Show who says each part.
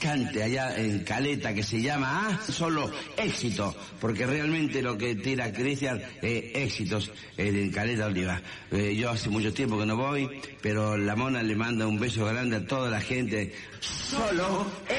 Speaker 1: refrescante allá en Caleta que se llama Solo Éxito, porque realmente lo que tira Cristian es éxitos en Caleta Olivia. Yo hace mucho tiempo que no voy, pero la Mona le manda un beso grande a toda la gente. Solo